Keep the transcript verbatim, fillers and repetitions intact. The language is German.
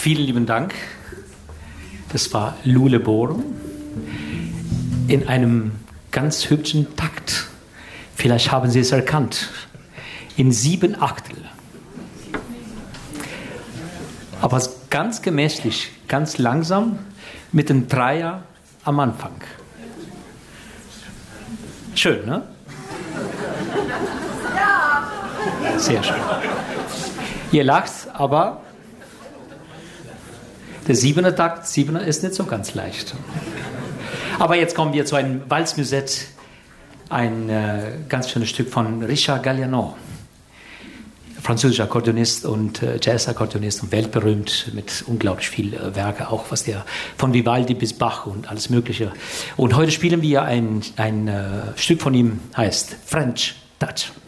Vielen lieben Dank. Das war Luleborum in einem ganz hübschen Takt. Vielleicht haben Sie es erkannt. In sieben Achtel. Aber ganz gemächlich, ganz langsam, mit dem Dreier am Anfang. Schön, ne? Sehr schön. Ihr lacht, aber der siebener Takt, siebener ist nicht so ganz leicht. Aber jetzt kommen wir zu einem Walzmusette, ein äh, ganz schönes Stück von Richard Galliano, französischer Akkordeonist und äh, Jazz-Akkordeonist und weltberühmt mit unglaublich viel äh, Werke, auch was der von Vivaldi bis Bach und alles Mögliche. Und heute spielen wir ein, ein äh, Stück von ihm, heißt French Touch.